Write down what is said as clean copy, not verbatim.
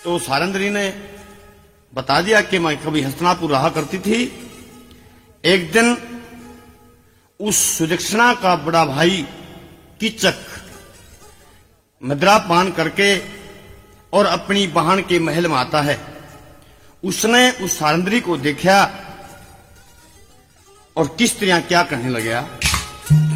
तो सारंद्री ने बता दिया कि मैं कभी हस्तिनापुर रहा करती थी। एक दिन उस सुदक्षिणा का बड़ा भाई कीचक मदिरा पान करके और अपनी बहन के महल में आता है। उसने उस सारंद्री को देखा और किस तरह क्या कहने लगा।